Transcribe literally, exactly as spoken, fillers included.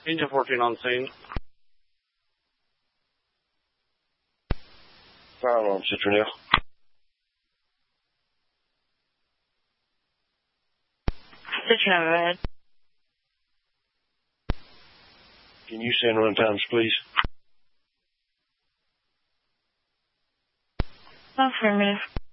Angel fourteen on scene. Fire alarm, Citronelle. Citronelle, go ahead. Can you send run times, please? Affirmative.